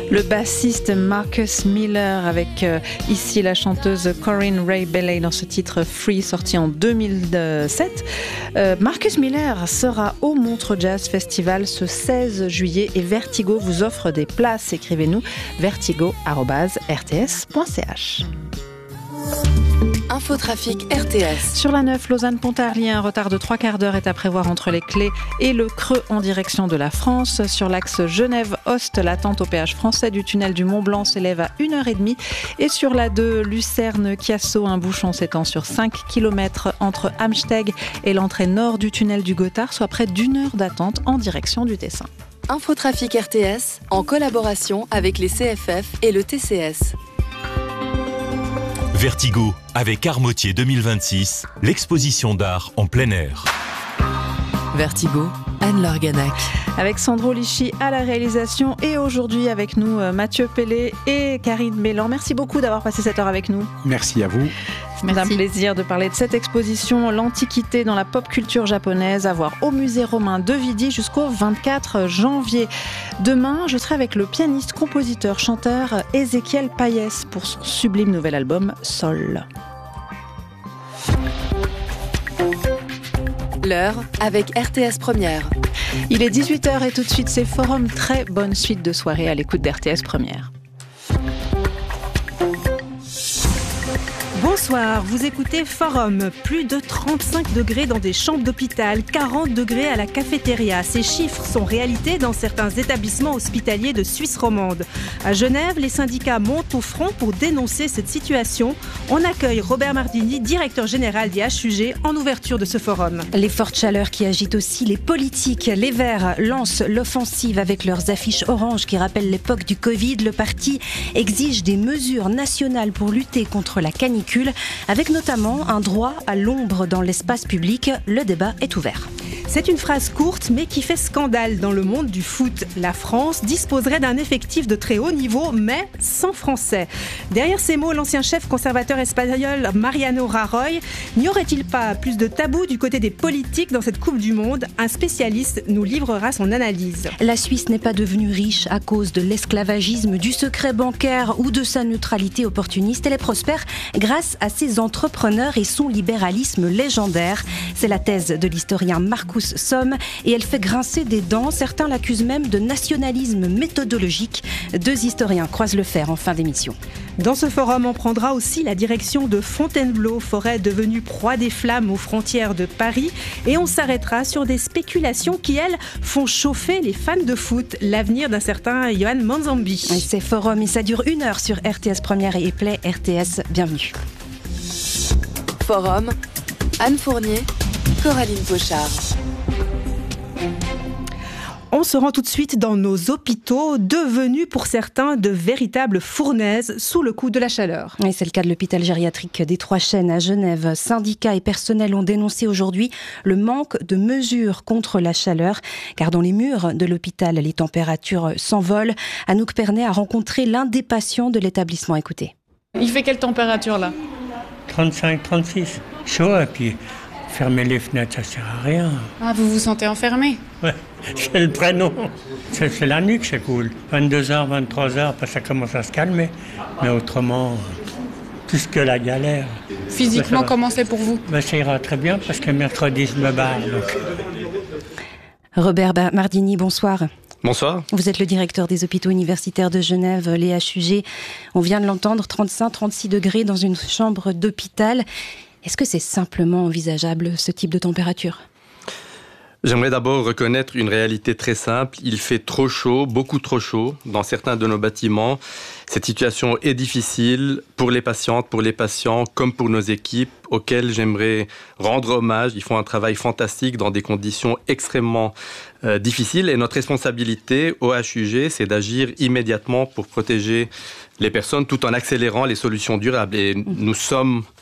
Le bassiste Marcus Miller avec ici la chanteuse Corinne Ray Bailey dans ce titre Free sorti en 2007. Marcus Miller sera au Montreux Jazz Festival ce 16 juillet et Vertigo vous offre des places. Écrivez-nous vertigo@rts.ch. Infotrafic RTS. Sur la 9, Lausanne-Pontarlier, un retard de 3/4 d'heure est à prévoir entre les Clés et le Creux en direction de la France. Sur l'axe Genève-Ost, l'attente au péage français du tunnel du Mont-Blanc s'élève à 1h30. Et sur la 2, Lucerne-Chiasso, un bouchon s'étend sur 5 km entre Amsteg et l'entrée nord du tunnel du Gothard, soit près d'une heure d'attente en direction du Tessin. Infotrafic RTS, en collaboration avec les CFF et le TCS. Vertigo, avec Armotier 2026, l'exposition d'art en plein air. Vertigo, Anne Lorganac. Avec Sandro Lichy à la réalisation et aujourd'hui avec nous Mathieu Pellet et Karine Mélan. Merci beaucoup d'avoir passé cette heure avec nous. Merci à vous. C'est un plaisir de parler de cette exposition, l'Antiquité dans la pop culture japonaise, à voir au musée romain de Vidi jusqu'au 24 janvier. Demain, je serai avec le pianiste, compositeur, chanteur Ézéchiel Payès pour son sublime nouvel album Sol. L'heure avec RTS Première. Il est 18h et tout de suite c'est Forum. Très bonne suite de soirée à l'écoute d'RTS Première. Bonsoir, vous écoutez Forum. Plus de 35 degrés dans des chambres d'hôpital, 40 degrés à la cafétéria. Ces chiffres sont réalité dans certains établissements hospitaliers de Suisse romande. À Genève, les syndicats montent au front pour dénoncer cette situation. On accueille Robert Mardini, directeur général des HUG, en ouverture de ce forum. Les fortes chaleurs qui agitent aussi les politiques. Les Verts lancent l'offensive avec leurs affiches oranges qui rappellent l'époque du Covid. Le parti exige des mesures nationales pour lutter contre la canicule, avec notamment un droit à l'ombre dans l'espace public. Le débat est ouvert. C'est une phrase courte mais qui fait scandale dans le monde du foot. La France disposerait d'un effectif de très haut niveau mais sans Français. Derrière ces mots, l'ancien chef conservateur espagnol Mariano Rajoy, n'y aurait-il pas plus de tabou du côté des politiques dans cette Coupe du Monde ? Un spécialiste nous livrera son analyse. La Suisse n'est pas devenue riche à cause de l'esclavagisme, du secret bancaire ou de sa neutralité opportuniste. Elle est prospère grâce à ses entrepreneurs et son libéralisme légendaire. C'est la thèse de l'historien Marcus Somm et elle fait grincer des dents. Certains l'accusent même de nationalisme méthodologique. Deux historiens croisent le fer en fin d'émission. Dans ce forum, on prendra aussi la direction de Fontainebleau, forêt devenue proie des flammes aux frontières de Paris. Et on s'arrêtera sur des spéculations qui, elles, font chauffer les fans de foot. L'avenir d'un certain Johan Manzambi. C'est forum et ça dure 1 heure sur RTS Première et Play RTS. Bienvenue. Forum, Anne Fournier, Coraline Pochard. On se rend tout de suite dans nos hôpitaux, devenus pour certains de véritables fournaises sous le coup de la chaleur. Et c'est le cas de l'hôpital gériatrique des Trois Chênes à Genève. Syndicats et personnels ont dénoncé aujourd'hui le manque de mesures contre la chaleur, car dans les murs de l'hôpital, les températures s'envolent. Anouk Pernet a rencontré l'un des patients de l'établissement. Écoutez. Il fait quelle température là ? 35, 36. Chaud, et puis fermer les fenêtres, ça sert à rien. Ah, vous vous sentez enfermé ? Ouais, c'est le prénom. C'est la nuque, c'est cool. 22h, 23h, ça commence à se calmer. Mais autrement, plus que la galère. Physiquement, comment c'est pour vous ? Ça ira très bien parce que mercredi, je me barre. Donc. Robert Mardini, bonsoir. Bonsoir. Vous êtes le directeur des hôpitaux universitaires de Genève, les HUG. On vient de l'entendre, 35-36 degrés dans une chambre d'hôpital. Est-ce que c'est simplement envisageable, ce type de température ? J'aimerais d'abord reconnaître une réalité très simple. Il fait trop chaud, beaucoup trop chaud, dans certains de nos bâtiments. Cette situation est difficile pour les patientes, pour les patients, comme pour nos équipes, auxquelles j'aimerais rendre hommage. Ils font un travail fantastique dans des conditions extrêmement difficiles. Et notre responsabilité au HUG, c'est d'agir immédiatement pour protéger les personnes tout en accélérant les solutions durables. Et nous sommes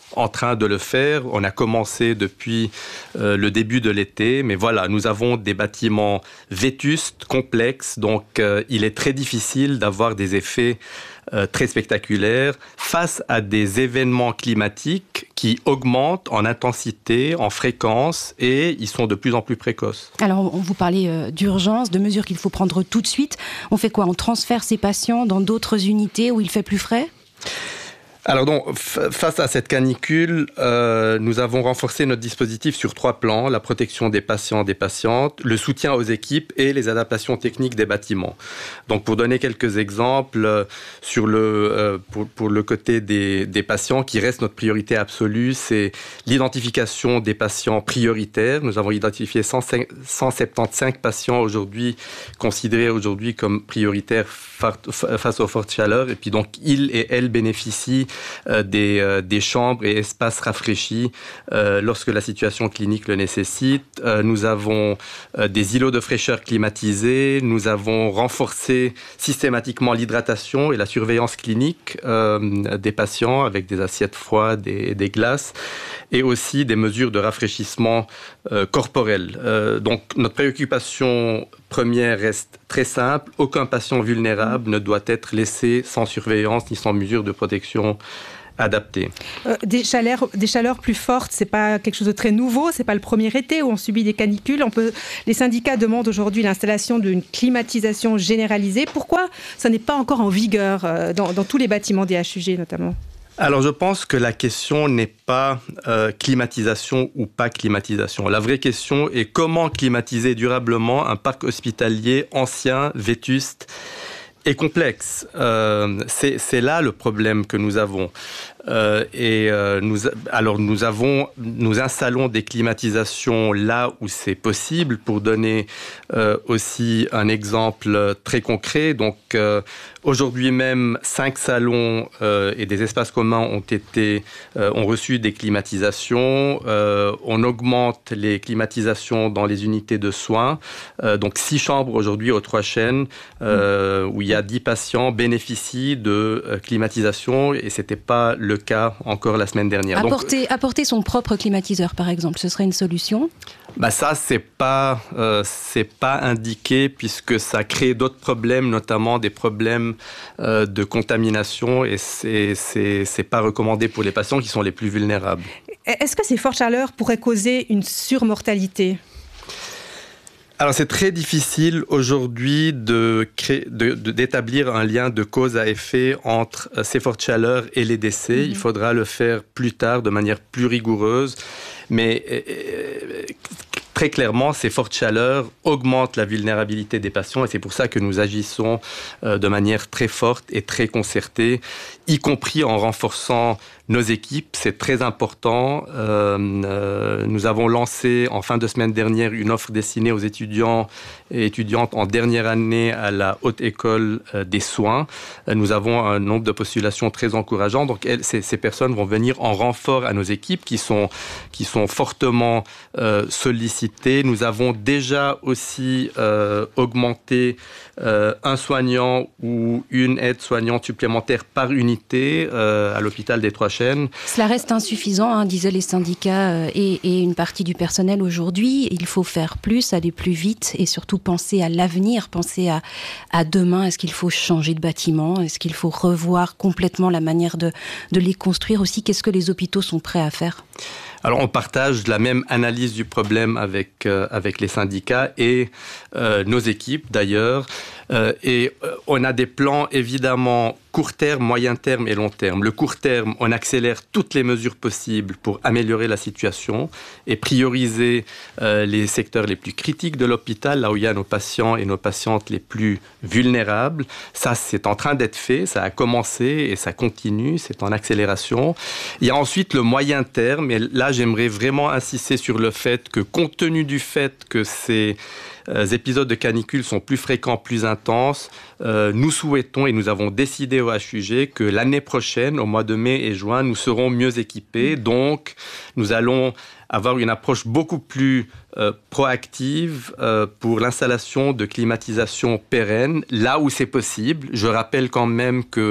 en train de le faire. On a commencé depuis le début de l'été, mais voilà, nous avons des bâtiments vétustes, complexes, donc il est très difficile d'avoir des effets très spectaculaires face à des événements climatiques qui augmentent en intensité, en fréquence, et ils sont de plus en plus précoces. Alors, vous parlez d'urgence, de mesures qu'il faut prendre tout de suite. On fait quoi ? On transfère ces patients dans d'autres unités où il fait plus frais ? Alors donc, face à cette canicule, nous avons renforcé notre dispositif sur 3 plans, la protection des patients, des patientes, le soutien aux équipes et les adaptations techniques des bâtiments. Donc pour donner quelques exemples, sur pour le côté des patients, qui reste notre priorité absolue, c'est l'identification des patients prioritaires. Nous avons identifié 175 patients aujourd'hui, considérés aujourd'hui comme prioritaires face aux fortes chaleurs, et puis donc ils et elles bénéficient des chambres et espaces rafraîchis lorsque la situation clinique le nécessite. Nous avons des îlots de fraîcheur climatisés. Nous avons renforcé systématiquement l'hydratation et la surveillance clinique des patients avec des assiettes froides et des glaces, et aussi des mesures de rafraîchissement corporel. Donc notre préoccupation première reste très simple. Aucun patient vulnérable ne doit être laissé sans surveillance ni sans mesure de protection adaptée. Des chaleurs plus fortes, c'est pas quelque chose de très nouveau, c'est pas le premier été où on subit des canicules. Les syndicats demandent aujourd'hui l'installation d'une climatisation généralisée. Pourquoi ça n'est pas encore en vigueur dans tous les bâtiments des HUG notamment ? Alors je pense que la question n'est pas climatisation ou pas climatisation. La vraie question est comment climatiser durablement un parc hospitalier ancien, vétuste et complexe. C'est là le problème que nous avons. Nous installons des climatisations là où c'est possible. Pour donner aussi un exemple très concret, donc aujourd'hui même 5 salons et des espaces communs ont reçu des climatisations. On augmente les climatisations dans les unités de soins. Donc 6 chambres aujourd'hui aux 3 chaînes où il y a 10 patients bénéficient de climatisation, et c'était pas le cas encore la semaine dernière. Apporter son propre climatiseur, par exemple, ce serait une solution ? Ça, c'est pas indiqué, puisque ça crée d'autres problèmes, notamment des problèmes de contamination, et c'est pas recommandé pour les patients qui sont les plus vulnérables. Est-ce que ces fortes chaleurs pourraient causer une surmortalité ? Alors c'est très difficile aujourd'hui d'établir un lien de cause à effet entre ces fortes chaleurs et les décès. Il faudra le faire plus tard de manière plus rigoureuse, mais très clairement, ces fortes chaleurs augmentent la vulnérabilité des patients, et c'est pour ça que nous agissons de manière très forte et très concertée, y compris en renforçant nos équipes. C'est très important. Nous avons lancé en fin de semaine dernière une offre destinée aux étudiants et étudiantes en dernière année à la Haute École des Soins. Nous avons un nombre de postulations très encourageant. Donc ces personnes vont venir en renfort à nos équipes qui sont fortement sollicitées. Nous avons déjà aussi augmenté un soignant ou une aide-soignante supplémentaire par unité à l'hôpital des 3 chaînes. Cela reste insuffisant, disaient les syndicats et une partie du personnel aujourd'hui. Il faut faire plus, aller plus vite et surtout penser à l'avenir, penser à demain. Est-ce qu'il faut changer de bâtiment ? Est-ce qu'il faut revoir complètement la manière de les construire aussi ? Qu'est-ce que les hôpitaux sont prêts à faire ? Alors on partage la même analyse du problème avec les syndicats et nos équipes d'ailleurs. Et on a des plans évidemment court terme, moyen terme et long terme. Le court terme, on accélère toutes les mesures possibles pour améliorer la situation et prioriser les secteurs les plus critiques de l'hôpital, là où il y a nos patients et nos patientes les plus vulnérables. Ça, c'est en train d'être fait, ça a commencé et ça continue, c'est en accélération. Il y a ensuite le moyen terme, et là, j'aimerais vraiment insister sur le fait que, compte tenu du fait que ces épisodes de canicule sont plus fréquents, plus intenses, nous souhaitons et nous avons décidé au HUG que l'année prochaine, au mois de mai et juin, nous serons mieux équipés. Donc, nous allons avoir une approche beaucoup plus proactive pour l'installation de climatisation pérenne, là où c'est possible. Je rappelle quand même que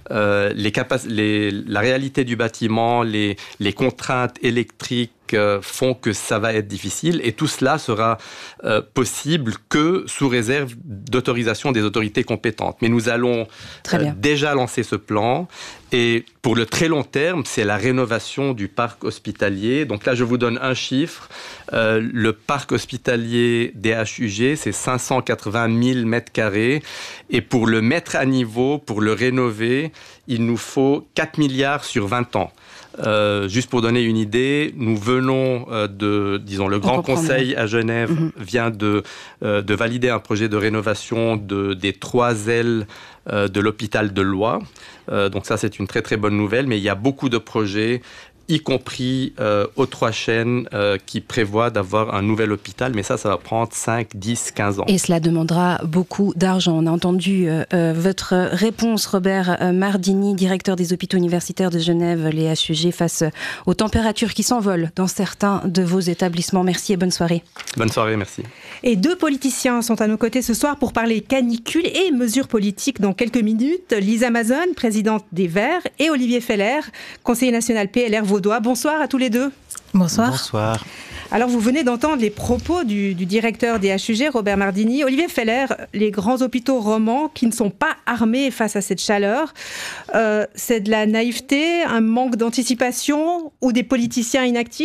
la réalité du bâtiment, les contraintes électriques font que ça va être difficile, et tout cela sera possible que sous réserve d'autorisation des autorités compétentes. Mais nous allons déjà lancer ce plan, et pour le très long terme, c'est la rénovation du parc hospitalier. Donc là, je vous donne un chiffre. Le parc hospitalier DHUG, c'est 580 000 mètres carrés, et pour le mettre à niveau, pour le rénover, il nous faut 4 milliards sur 20 ans. Juste pour donner une idée, nous venons le Grand Conseil à Genève vient de valider un projet de rénovation des 3 ailes de l'hôpital de Loie. Donc ça, c'est une très très bonne nouvelle, mais il y a beaucoup de projets, y compris aux 3 Chênes, qui prévoient d'avoir un nouvel hôpital, mais ça va prendre 5, 10, 15 ans. Et cela demandera beaucoup d'argent. On a entendu votre réponse, Robert Mardini, directeur des hôpitaux universitaires de Genève, les HUG, face aux températures qui s'envolent dans certains de vos établissements. Merci et bonne soirée. Bonne soirée, merci. Et 2 politiciens sont à nos côtés ce soir pour parler canicule et mesures politiques dans quelques minutes. Lisa Mazone, présidente des Verts, et Olivier Feller, conseiller national PLR Vaudois. Bonsoir à tous les deux. Bonsoir. Bonsoir. Alors, vous venez d'entendre les propos du directeur des HUG, Robert Mardini. Olivier Feller, les grands hôpitaux romans qui ne sont pas armés face à cette chaleur, c'est de la naïveté, un manque d'anticipation ou des politiciens inactifs ?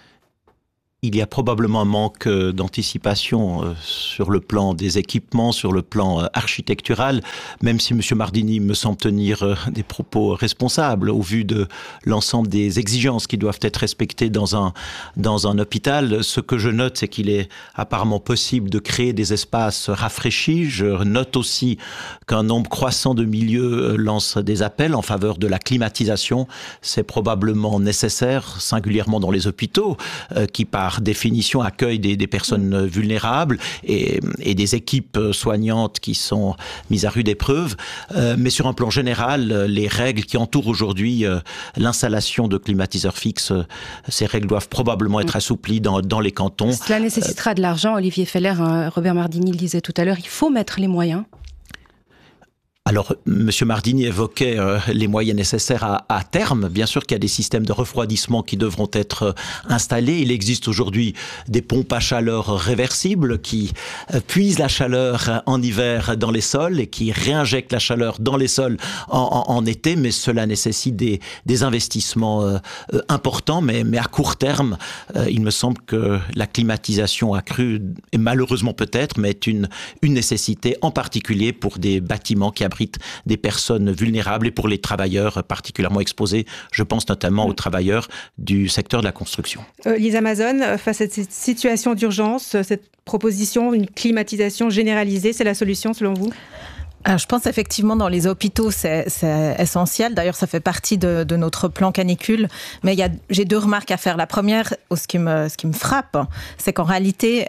Il y a probablement un manque d'anticipation sur le plan des équipements, sur le plan architectural, même si M. Mardini me semble tenir des propos responsables au vu de l'ensemble des exigences qui doivent être respectées dans un hôpital. Ce que je note, c'est qu'il est apparemment possible de créer des espaces rafraîchis. Je note aussi qu'un nombre croissant de milieux lance des appels en faveur de la climatisation. C'est probablement nécessaire, singulièrement dans les hôpitaux, qui par définition accueillent des personnes vulnérables et des équipes soignantes qui sont mises à rude épreuve. Mais sur un plan général, les règles qui entourent aujourd'hui l'installation de climatiseurs fixes, ces règles doivent probablement être assouplies dans les cantons. Cela nécessitera de l'argent. Olivier Feller, Robert Mardini le disait tout à l'heure, il faut mettre les moyens. Alors, M. Mardini évoquait les moyens nécessaires à terme. Bien sûr qu'il y a des systèmes de refroidissement qui devront être installés. Il existe aujourd'hui des pompes à chaleur réversibles qui puisent la chaleur en hiver dans les sols et qui réinjectent la chaleur dans les sols en été. Mais cela nécessite des investissements importants. Mais à court terme, il me semble que la climatisation accrue, et malheureusement peut-être, mais est une nécessité, en particulier pour des bâtiments qui abritent des personnes vulnérables et pour les travailleurs particulièrement exposés. Je pense notamment aux travailleurs du secteur de la construction. Lisa Mazone, face à cette situation d'urgence, cette proposition, une climatisation généralisée, c'est la solution selon vous ? Alors, je pense effectivement dans les hôpitaux c'est essentiel. D'ailleurs, ça fait partie de notre plan canicule. Mais j'ai 2 remarques à faire. La première, ce qui me frappe, c'est qu'en réalité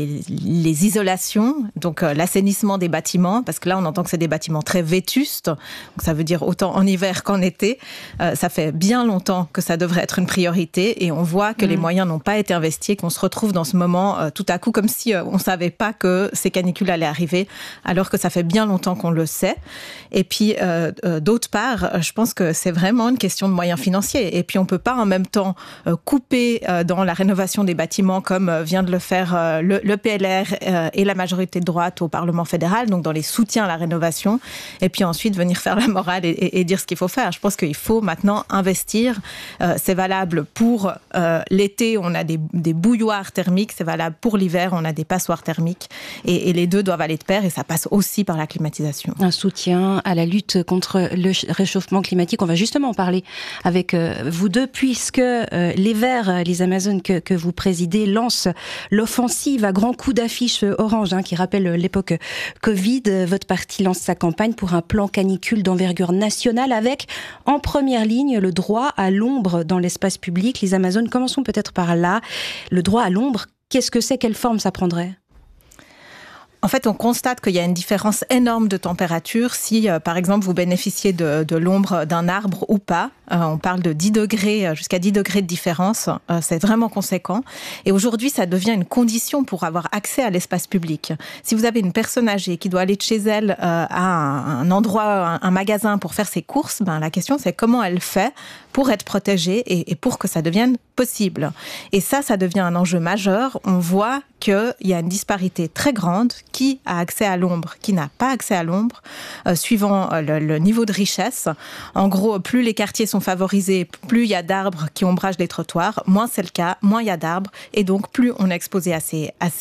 les isolations, donc l'assainissement des bâtiments, parce que là on entend que c'est des bâtiments très vétustes, donc ça veut dire autant en hiver qu'en été. Ça fait bien longtemps que ça devrait être une priorité et on voit que les moyens n'ont pas été investis, qu'on se retrouve dans ce moment tout à coup comme si on savait pas que ces canicules allaient arriver, alors que ça fait bien longtemps qu'on le sait. Et puis, d'autre part, je pense que c'est vraiment une question de moyens financiers. Et puis, on ne peut pas en même temps couper dans la rénovation des bâtiments comme vient de le faire le PLR et la majorité de droite au Parlement fédéral, donc dans les soutiens à la rénovation, et puis ensuite venir faire la morale et dire ce qu'il faut faire. Je pense qu'il faut maintenant investir. C'est valable pour l'été, on a des bouilloires thermiques. C'est valable pour l'hiver, on a des passoires thermiques. Et les deux doivent aller de pair et ça passe aussi par la climatisation. Un soutien à la lutte contre le réchauffement climatique. On va justement en parler avec vous deux, puisque les Verts, les Amazones que vous présidez, lancent l'offensive à grands coups d'affiche orange, qui rappelle l'époque Covid. Votre parti lance sa campagne pour un plan canicule d'envergure nationale avec, en première ligne, le droit à l'ombre dans l'espace public. Les Amazones, commençons peut-être par là. Le droit à l'ombre, qu'est-ce que c'est? Quelle forme ça prendrait? En fait, on constate qu'il y a une différence énorme de température si, par exemple, vous bénéficiez de l'ombre d'un arbre ou pas. On parle de 10 degrés, jusqu'à 10 degrés de différence. C'est vraiment conséquent. Et aujourd'hui, ça devient une condition pour avoir accès à l'espace public. Si vous avez une personne âgée qui doit aller de chez elle à un endroit, un magasin pour faire ses courses, la question, c'est comment elle fait pour être protégée et pour que ça devienne possible. Et ça devient un enjeu majeur. On voit qu'il y a une disparité très grande. Qui a accès à l'ombre, qui n'a pas accès à l'ombre, suivant le niveau de richesse. En gros, plus les quartiers sont favorisés, plus il y a d'arbres qui ombragent les trottoirs, moins c'est le cas, moins il y a d'arbres, et donc plus on est exposé à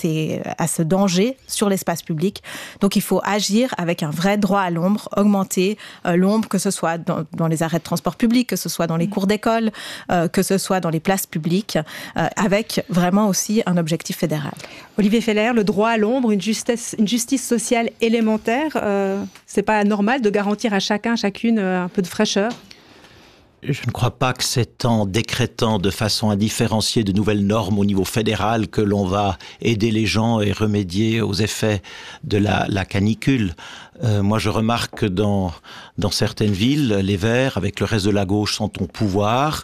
ce danger sur l'espace public. Donc il faut agir avec un vrai droit à l'ombre, augmenter l'ombre, que ce soit dans les arrêts de transport public, que ce soit dans les cours d'école, que ce soit dans les places publiques, avec vraiment aussi un objectif fédéral. Olivier Feller, le droit à l'ombre, une justice sociale élémentaire, c'est pas normal de garantir à chacune un peu de fraîcheur? Je ne crois pas que c'est en décrétant de façon indifférenciée de nouvelles normes au niveau fédéral que l'on va aider les gens et remédier aux effets de la canicule. Moi, je remarque que dans certaines villes, les Verts, avec le reste de la gauche, sont au pouvoir.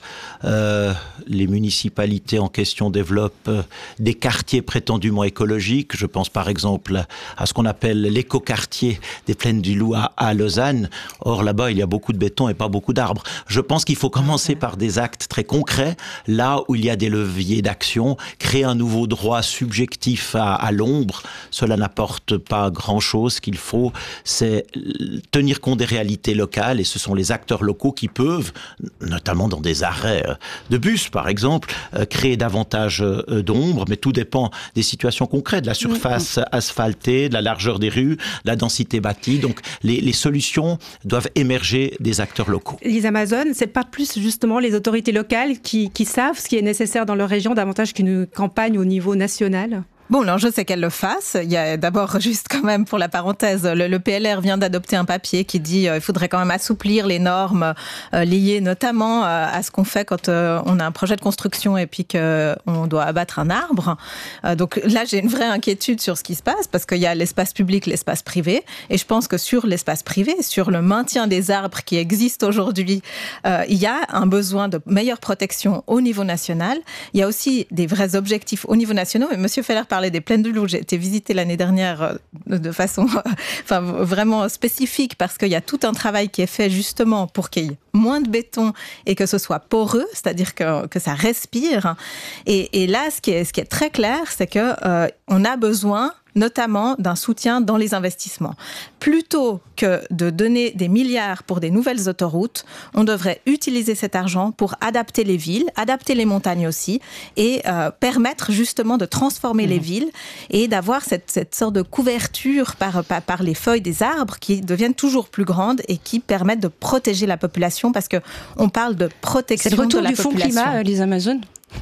Les municipalités en question développent des quartiers prétendument écologiques. Je pense par exemple à ce qu'on appelle l'écoquartier des Plaines du Loup à Lausanne. Or, là-bas, il y a beaucoup de béton et pas beaucoup d'arbres. Je pense qu'il faut commencer par des actes très concrets, là où il y a des leviers d'action. Créer un nouveau droit subjectif à l'ombre, cela n'apporte pas grand-chose. Ce qu'il faut, c'est tenir compte des réalités locales, et ce sont les acteurs locaux qui peuvent, notamment dans des arrêts de bus par exemple, créer davantage d'ombre, mais tout dépend des situations concrètes, de la surface asphaltée, de la largeur des rues, de la densité bâtie. Donc les solutions doivent émerger des acteurs locaux. Lisa Mazone, c'est pas plus justement les autorités locales qui savent ce qui est nécessaire dans leur région davantage qu'une campagne au niveau national? Bon, l'enjeu, c'est qu'elle le fasse. Il y a d'abord, juste quand même pour la parenthèse, le PLR vient d'adopter un papier qui dit qu'il faudrait quand même assouplir les normes liées notamment à ce qu'on fait quand on a un projet de construction et puis qu'on doit abattre un arbre. Donc là, j'ai une vraie inquiétude sur ce qui se passe parce qu'il y a l'espace public, l'espace privé. Et je pense que sur l'espace privé, sur le maintien des arbres qui existent aujourd'hui, il y a un besoin de meilleure protection au niveau national. Il y a aussi des vrais objectifs au niveau national. Et Monsieur Feller parlait des Plaines du Loup. J'ai été visiter l'année dernière de façon vraiment spécifique parce qu'il y a tout un travail qui est fait justement pour qu'il y ait moins de béton et que ce soit poreux, c'est-à-dire que ça respire. Et là, ce qui est très clair, c'est qu'on a besoin notamment d'un soutien dans les investissements. Plutôt que de donner des milliards pour des nouvelles autoroutes, on devrait utiliser cet argent pour adapter les villes, adapter les montagnes aussi, et permettre justement de transformer les villes et d'avoir cette sorte de couverture par les feuilles des arbres qui deviennent toujours plus grandes et qui permettent de protéger la population, parce qu'on parle de protection de la population. C'est le retour du fonds climat, les Amazones?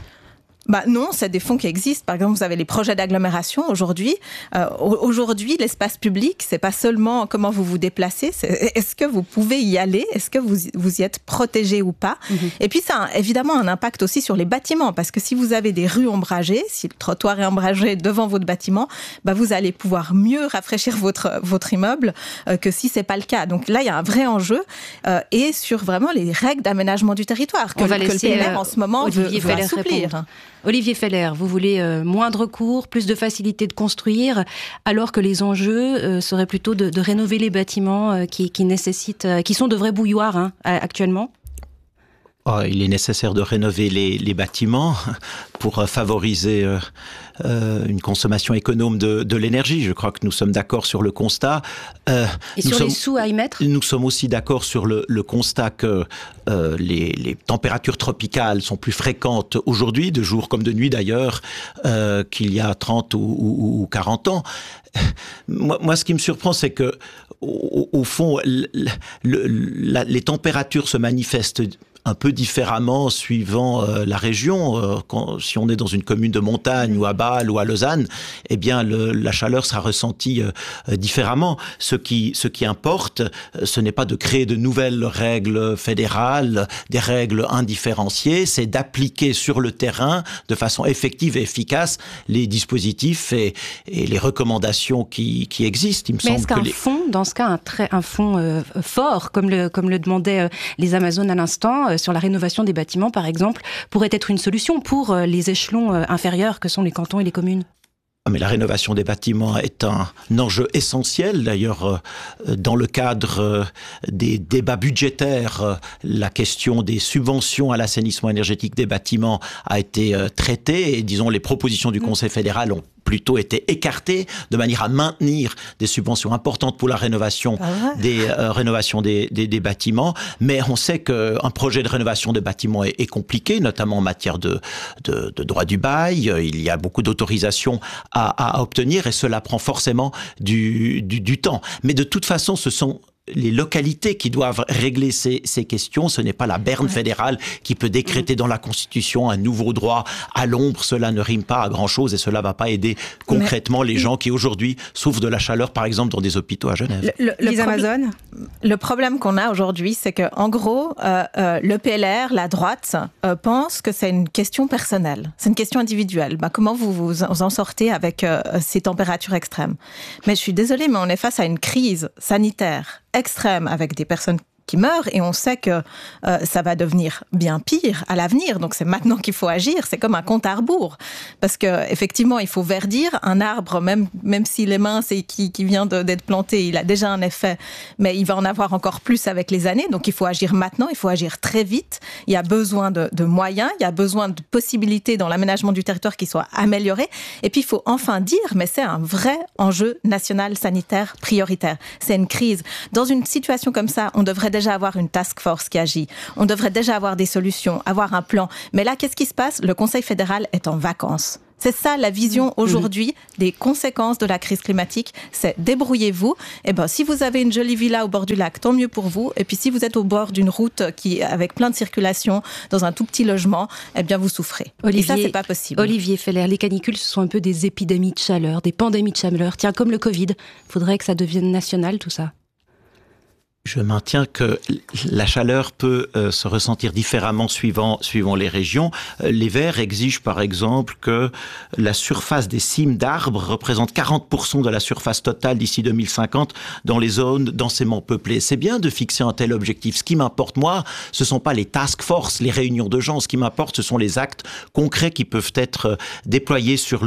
Non, c'est des fonds qui existent. Par exemple, vous avez les projets d'agglomération aujourd'hui. Aujourd'hui, l'espace public, c'est pas seulement comment vous vous déplacez, c'est est-ce que vous pouvez y aller, est-ce que vous y êtes protégé ou pas. Et puis ça a évidemment un impact aussi sur les bâtiments, parce que si vous avez des rues ombragées, si le trottoir est ombragé devant votre bâtiment, vous allez pouvoir mieux rafraîchir votre immeuble que si c'est pas le cas. Donc là, il y a un vrai enjeu et sur vraiment les règles d'aménagement du territoire que le PLR en ce moment veut assouplir. Olivier Feller, vous voulez moins de recours, plus de facilité de construire, alors que les enjeux seraient plutôt de rénover les bâtiments qui nécessitent, qui sont de vrais bouilloires actuellement? Il est nécessaire de rénover les bâtiments pour favoriser une consommation économe de l'énergie. Je crois que nous sommes d'accord sur le constat. Et sur les sous à y mettre ? Nous sommes aussi d'accord sur le constat que les températures tropicales sont plus fréquentes aujourd'hui, de jour comme de nuit d'ailleurs, qu'il y a 30 ou 40 ans. Moi, ce qui me surprend, c'est que, au fond, les températures se manifestent un peu différemment suivant la région. Si on est dans une commune de montagne ou à Bâle ou à Lausanne, eh bien la chaleur sera ressentie différemment. Ce qui importe, ce n'est pas de créer de nouvelles règles fédérales, des règles indifférenciées, c'est d'appliquer sur le terrain de façon effective et efficace les dispositifs et les recommandations qui existent. Il me semble est-ce qu'un fonds, dans ce cas, un fonds fort, comme le demandaient les Amazones à l'instant, sur la rénovation des bâtiments, par exemple, pourrait être une solution pour les échelons inférieurs que sont les cantons et les communes? Mais la rénovation des bâtiments est un enjeu essentiel. D'ailleurs, dans le cadre des débats budgétaires, la question des subventions à l'assainissement énergétique des bâtiments a été traitée. Et disons, les propositions du Conseil fédéral ont plutôt été écartées de manière à maintenir des subventions importantes pour la rénovation des bâtiments. Mais on sait qu'un projet de rénovation de bâtiments est compliqué, notamment en matière de droit du bail. Il y a beaucoup d'autorisations à obtenir et cela prend forcément du temps. Mais de toute façon, ce sont les localités qui doivent régler ces questions. Ce n'est pas la berne fédérale qui peut décréter dans la Constitution un nouveau droit à l'ombre. Cela ne rime pas à grand-chose et cela ne va pas aider concrètement les gens qui aujourd'hui souffrent de la chaleur, par exemple, dans des hôpitaux à Genève. Le problème qu'on a aujourd'hui, c'est qu'en gros, le PLR, la droite, pense que c'est une question personnelle. C'est une question individuelle. Comment vous en sortez avec ces températures extrêmes? Mais je suis désolée, mais on est face à une crise sanitaire extrême avec des personnes qui meurent et on sait que ça va devenir bien pire à l'avenir. Donc c'est maintenant qu'il faut agir. C'est comme un compte à rebours. Parce que effectivement, il faut verdir un arbre, même s'il est mince et qui vient d'être planté, il a déjà un effet, mais il va en avoir encore plus avec les années. Donc il faut agir maintenant, il faut agir très vite. Il y a besoin de moyens, il y a besoin de possibilités dans l'aménagement du territoire qui soient améliorées. Et puis il faut enfin dire, mais c'est un vrai enjeu national sanitaire prioritaire. C'est une crise. Dans une situation comme ça, on devrait déjà avoir une task force qui agit. On devrait déjà avoir des solutions, avoir un plan. Mais là, qu'est-ce qui se passe? Le Conseil fédéral est en vacances. C'est ça la vision aujourd'hui des conséquences de la crise climatique. C'est débrouillez-vous. Et si vous avez une jolie villa au bord du lac, tant mieux pour vous. Et puis si vous êtes au bord d'une route avec plein de circulation dans un tout petit logement, vous souffrez. Et ça, c'est pas possible. Olivier Feller, les canicules, ce sont un peu des épidémies de chaleur, des pandémies de chaleur. Tiens, comme le Covid. Il faudrait que ça devienne national, tout ça. Je maintiens que la chaleur peut se ressentir différemment suivant les régions. Les Verts exigent par exemple que la surface des cimes d'arbres représente 40% de la surface totale d'ici 2050 dans les zones densément peuplées. C'est bien de fixer un tel objectif. Ce qui m'importe, moi, ce ne sont pas les task force, les réunions de gens. Ce qui m'importe, ce sont les actes concrets qui peuvent être déployés sur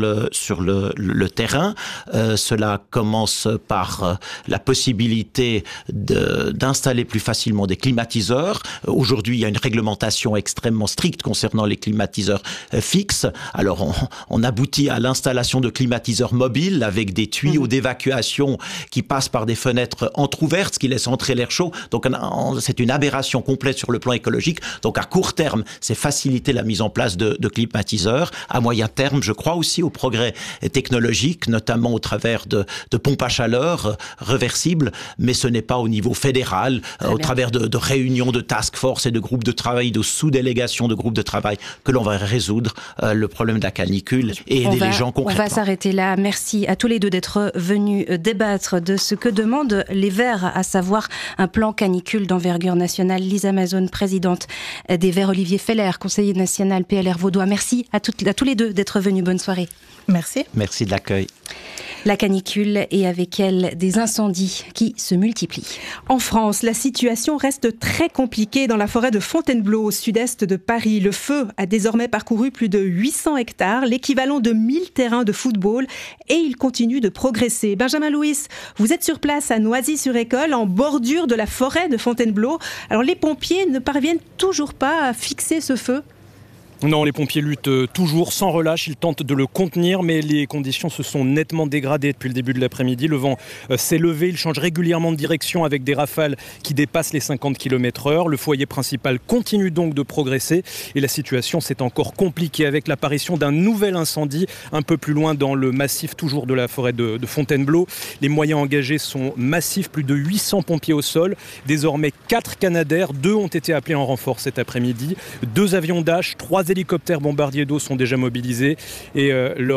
le terrain. Cela commence par la possibilité d'installer plus facilement des climatiseurs. Aujourd'hui, il y a une réglementation extrêmement stricte concernant les climatiseurs fixes. Alors, on aboutit à l'installation de climatiseurs mobiles avec des tuyaux d'évacuation qui passent par des fenêtres entrouvertes, ce qui laisse entrer l'air chaud. Donc, c'est une aberration complète sur le plan écologique. Donc, à court terme, c'est faciliter la mise en place de climatiseurs. À moyen terme, je crois aussi au progrès technologique, notamment au travers de pompes à chaleur réversibles, mais ce n'est pas au niveau fédéral, au travers de réunions de task force et de groupes de travail, de sous-délégations de groupes de travail, que l'on va résoudre le problème de la canicule et aider les gens concrètement. On va s'arrêter là. Merci à tous les deux d'être venus débattre de ce que demandent les Verts, à savoir un plan canicule d'envergure nationale. Lisa Amazone, présidente des Verts, Olivier Feller, conseiller national PLR Vaudois. Merci à tous les deux d'être venus. Bonne soirée. Merci. Merci de l'accueil. La canicule et avec elle des incendies qui se multiplient. En France, la situation reste très compliquée dans la forêt de Fontainebleau, au sud-est de Paris. Le feu a désormais parcouru plus de 800 hectares, l'équivalent de 1000 terrains de football, et il continue de progresser. Benjamin Louis, vous êtes sur place à Noisy-sur-École, en bordure de la forêt de Fontainebleau. Alors les pompiers ne parviennent toujours pas à fixer ce feu ? Non, les pompiers luttent toujours sans relâche. Ils tentent de le contenir, mais les conditions se sont nettement dégradées depuis le début de l'après-midi. Le vent s'est levé, il change régulièrement de direction avec des rafales qui dépassent les 50 km/h. Le foyer principal continue donc de progresser et la situation s'est encore compliquée avec l'apparition d'un nouvel incendie un peu plus loin dans le massif toujours de la forêt de Fontainebleau. Les moyens engagés sont massifs, plus de 800 pompiers au sol. Désormais 4 Canadair, 2 ont été appelés en renfort cet après-midi. 2 avions Dash, 3 hélicoptères bombardiers d'eau sont déjà mobilisés et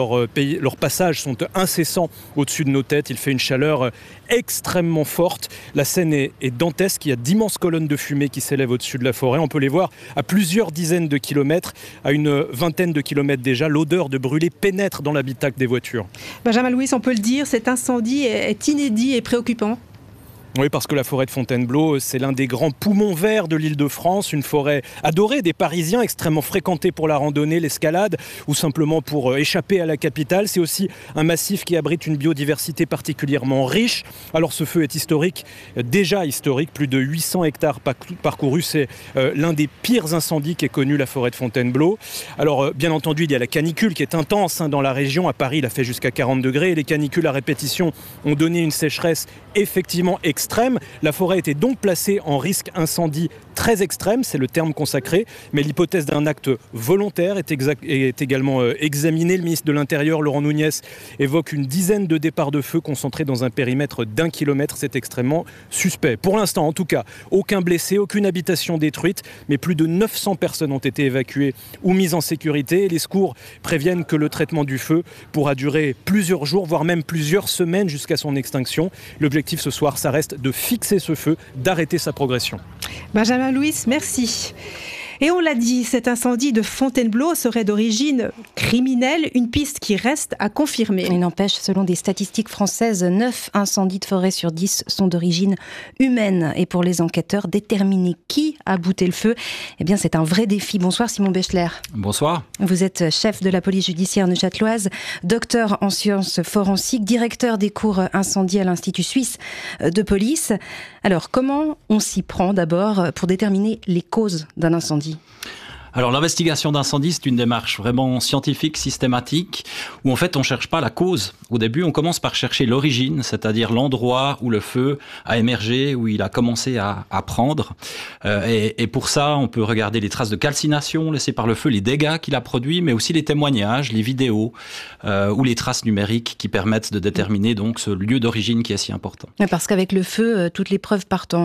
leurs passages sont incessants au-dessus de nos têtes. Il fait une chaleur extrêmement forte. La scène est dantesque. Il y a d'immenses colonnes de fumée qui s'élèvent au-dessus de la forêt. On peut les voir à plusieurs dizaines de kilomètres, à une vingtaine de kilomètres déjà. L'odeur de brûlé pénètre dans l'habitacle des voitures. Benjamin Louis, on peut le dire, cet incendie est inédit et préoccupant. Oui, parce que la forêt de Fontainebleau, c'est l'un des grands poumons verts de l'Île-de-France, une forêt adorée des Parisiens, extrêmement fréquentée pour la randonnée, l'escalade ou simplement pour échapper à la capitale. C'est aussi un massif qui abrite une biodiversité particulièrement riche. Alors ce feu est historique, déjà historique, plus de 800 hectares parcourus. C'est l'un des pires incendies qu'ait connu la forêt de Fontainebleau. Alors bien entendu, il y a la canicule qui est intense dans la région. À Paris, il a fait jusqu'à 40 degrés. Et les canicules à répétition ont donné une sécheresse effectivement extrême. La forêt était donc placée en risque incendie très extrême, c'est le terme consacré, mais l'hypothèse d'un acte volontaire est également examinée. Le ministre de l'Intérieur, Laurent Nunez, évoque une dizaine de départs de feu concentrés dans un périmètre d'1 kilomètre. C'est extrêmement suspect. Pour l'instant, en tout cas, aucun blessé, aucune habitation détruite, mais plus de 900 personnes ont été évacuées ou mises en sécurité. Et les secours préviennent que le traitement du feu pourra durer plusieurs jours, voire même plusieurs semaines jusqu'à son extinction. L'objectif ce soir, ça reste de fixer ce feu, d'arrêter sa progression. Benjamin Louis, merci. Et on l'a dit, cet incendie de Fontainebleau serait d'origine criminelle, une piste qui reste à confirmer. Il n'empêche, selon des statistiques françaises, 9 incendies de forêt sur 10 sont d'origine humaine. Et pour les enquêteurs, déterminer qui a bouté le feu, eh bien c'est un vrai défi. Bonsoir Simon Bechler. Bonsoir. Vous êtes chef de la police judiciaire neuchâteloise, docteur en sciences forensiques, directeur des cours incendie à l'Institut suisse de police. Alors, comment on s'y prend d'abord pour déterminer les causes d'un incendie ? Alors l'investigation d'incendie, c'est une démarche vraiment scientifique, systématique, où en fait on ne cherche pas la cause. Au début, on commence par chercher l'origine, c'est-à-dire l'endroit où le feu a émergé, où il a commencé à prendre. Et pour ça, on peut regarder les traces de calcination laissées par le feu, les dégâts qu'il a produits, mais aussi les témoignages, les vidéos ou les traces numériques qui permettent de déterminer donc ce lieu d'origine qui est si important. Parce qu'avec le feu, toutes les preuves partent